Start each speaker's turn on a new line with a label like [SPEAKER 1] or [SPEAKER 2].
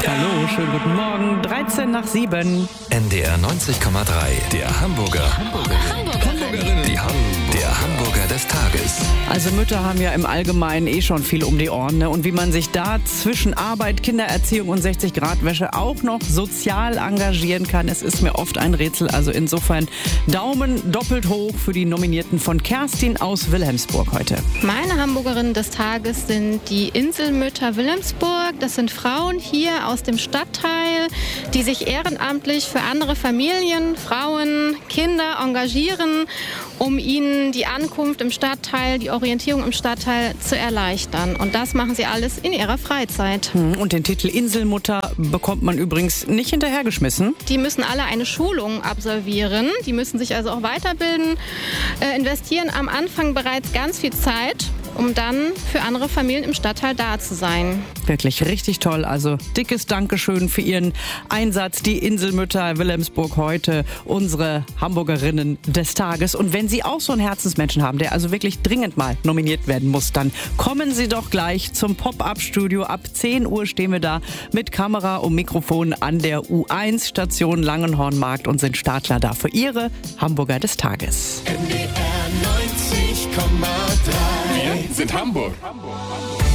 [SPEAKER 1] Hallo, schönen guten Morgen. 13 nach 7.
[SPEAKER 2] NDR 90,3. Der Hamburger. Der Hamburger des Tages.
[SPEAKER 1] Also Mütter haben ja im Allgemeinen schon viel um die Ohren. Ne? Und wie man sich da zwischen Arbeit, Kindererziehung und 60-Grad-Wäsche auch noch sozial engagieren kann, es ist mir oft ein Rätsel. Also insofern Daumen doppelt hoch für die Nominierten von Kerstin aus Wilhelmsburg heute.
[SPEAKER 3] Meine Hamburgerinnen des Tages sind die Inselmütter Wilhelmsburg. Das sind Frauen hier aus dem Stadtteil, die sich ehrenamtlich für andere Familien, Frauen, Kinder engagieren, um ihnen die Ankunft im Stadtteil, die Orientierung im Stadtteil zu erleichtern. Und das machen sie alles in ihrer Freizeit.
[SPEAKER 1] Und den Titel Inselmutter bekommt man übrigens nicht hinterhergeschmissen.
[SPEAKER 3] Die müssen alle eine Schulung absolvieren. Die müssen sich also auch weiterbilden, investieren am Anfang bereits ganz viel Zeit, um dann für andere Familien im Stadtteil da zu sein.
[SPEAKER 1] Wirklich richtig toll. Also dickes Dankeschön für Ihren Einsatz. Die Inselmütter Wilhelmsburg heute, unsere Hamburgerinnen des Tages. Und wenn Sie auch so einen Herzensmenschen haben, der also wirklich dringend mal nominiert werden muss, dann kommen Sie doch gleich zum Pop-Up-Studio. Ab 10 Uhr stehen wir da mit Kamera und Mikrofon an der U1-Station Langenhornmarkt und sind Startler da für Ihre Hamburger des Tages.
[SPEAKER 4] NDR 90,3.
[SPEAKER 5] Wir sind Hamburg.